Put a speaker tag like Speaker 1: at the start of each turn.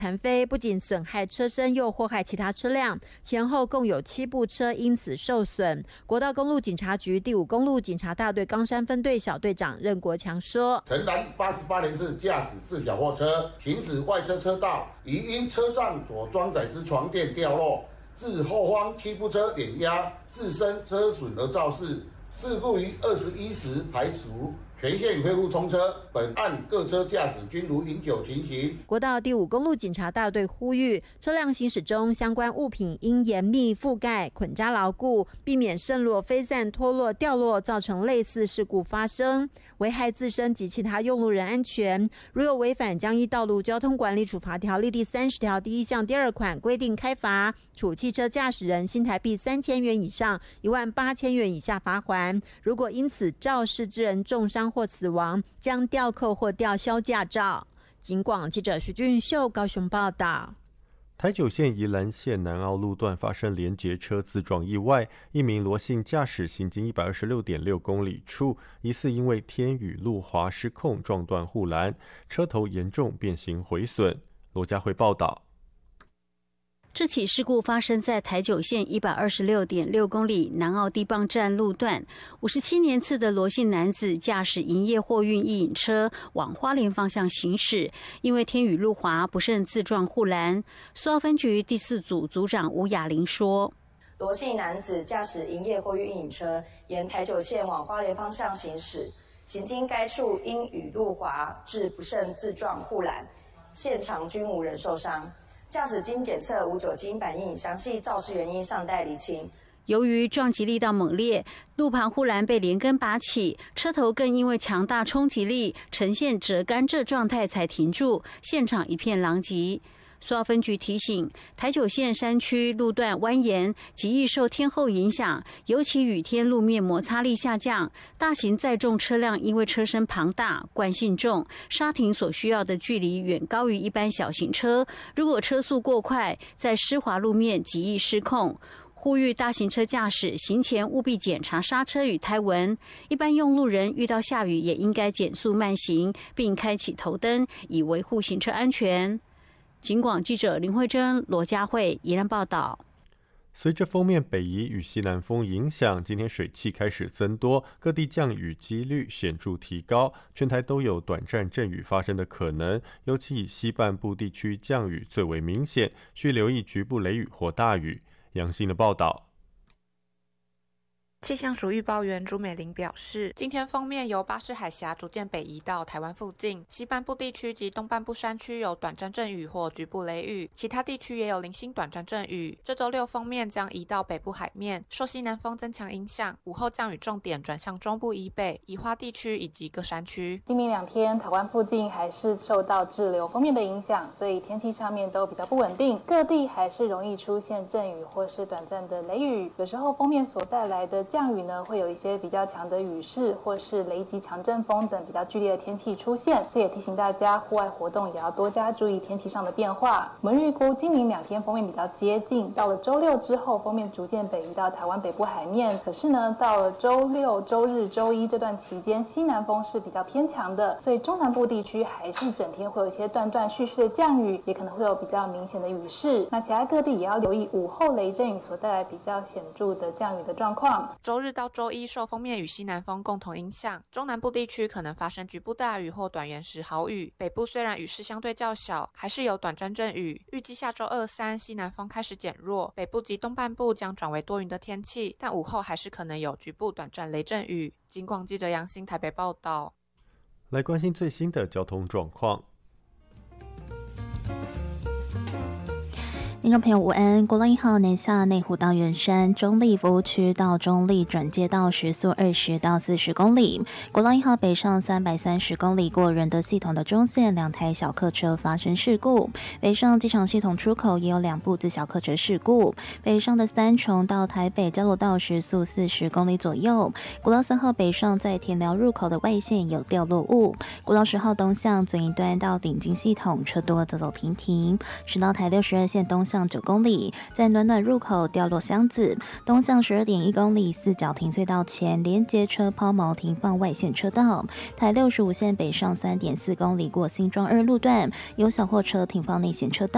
Speaker 1: 弹飞，不仅损害车身，又祸害其他车辆，前后共有7部车因此受损。国道公路警察局第5公路警察大队冈山分队小队长任国强说：
Speaker 2: 陈男88年次驾驶自小货车行驶外侧车道，疑因车上所装载之床垫掉落，致后方7部车碾压，自身车损而肇事。事故于21时排除，全线恢复通车。本案各车驾驶均无饮酒情形。
Speaker 1: 国道第5公路警察大队呼吁，车辆行驶中相关物品应严密覆盖、捆扎牢固，避免渗落、飞散、脱落、掉落，造成类似事故发生，危害自身及其他用路人安全。如有违反，将依道路交通管理处罚条例第30条第1项第2款规定开罚，处汽车驾驶人新台币3000元以上18000元以下罚锾。如果因此肇事之人重伤或死亡，将吊扣或吊销驾照。警广记者徐俊秀高雄报道。
Speaker 3: 台九线宜兰县南澳路段发生连结车自撞意外，一名罗姓驾驶行经126.6公里处，疑似因为天雨路滑失控撞断护栏，车头严重变形毁损。罗家慧报道。
Speaker 4: 这起事故发生在台九线126.6公里南澳地磅站路段，57年次的罗姓男子驾驶营业货运一引车往花莲方向行驶，因为天雨路滑不慎自撞护栏。苏澳分局第4组组长吴雅玲说：
Speaker 5: 罗姓男子驾驶营业货运一引车沿台九线往花莲方向行驶，行经该处因雨路滑致不慎自撞护栏，现场均无人受伤。驾驶经检测无酒精反应，详细肇事原因尚待厘清。
Speaker 4: 由于撞击力道猛烈，路旁护栏被连根拔起，车头更因为强大冲击力呈现折甘蔗状态才停住，现场一片狼藉。苏澳分局提醒，台九线山区路段蜿蜒，极易受天候影响，尤其雨天路面摩擦力下降，大型载重车辆因为车身庞大、惯性重，刹停所需要的距离远高于一般小型车，如果车速过快，在湿滑路面极易失控。呼吁大型车驾驶行前务必检查刹车与胎纹，一般用路人遇到下雨也应该减速慢行，并开启头灯，以维护行车安全。警广记者林慧珍、罗家慧宜兰报道。
Speaker 3: 随着锋面北移与西南风影响，今天水汽开始增多，各地降雨几率显著提高，全台都有短暂阵雨发生的可能，尤其以西半部地区降雨最为明显，需留意局部雷雨或大雨。杨欣的报道。
Speaker 6: 气象署预报员朱美玲表示，今天锋面由巴士海峡逐渐北移到台湾附近，西半部地区及东半部山区有短暂阵雨或局部雷雨，其他地区也有零星短暂阵雨。这周6锋面将移到北部海面，受西南风增强影响，午后降雨重点转向中部以北、宜花地区以及各山区。
Speaker 7: 今明2天，台湾附近还是受到滞留锋面的影响，所以天气上面都比较不稳定，各地还是容易出现阵雨或是短暂的雷雨。有时候锋面所带来的降雨呢，会有一些比较强的雨势或是雷击强阵风等比较剧烈的天气出现，所以也提醒大家户外活动也要多加注意天气上的变化。我们预估今明2天锋面比较接近，到了周6之后，锋面逐渐北移到台湾北部海面。可是呢，到了周6、周日、周一这段期间，西南风是比较偏强的，所以中南部地区还是整天会有一些断断续续的降雨，也可能会有比较明显的雨势。那其他各地也要留意午后雷阵雨所带来比较显著的降雨的状况。
Speaker 6: 周日到周一受锋面与西南风共同影响，中南部地区可能发生局部大雨或短延时豪雨，北部虽然雨势相对较小，还是有短暂阵雨。预计下周2、3西南风开始减弱，北部及东半部将转为多云的天气，但午后还是可能有局部短暂雷阵雨。警广记者杨欣台北报道。
Speaker 3: 来关心最新的交通状况。
Speaker 8: 听众朋友午安，国道1号南下内湖到圆山中立服务区到中立转接道时速20到40公里。国道1号北上330公里过仁德系统的中线2台小客车发生事故，北上机场系统出口也有2部自小客车事故。北上的三重到台北交流道时速40公里左右。国道3号北上在田寮入口的外线有掉落物。国道10号东向左一端到顶金系统车多走走停停。石道台62线东向9公里，在暖暖入口掉落箱子，东向12.1公里四角停隧道前连接车抛锚停放外线车道。台65线北上3.4公里过新庄2路段，有小货车停放内线车道。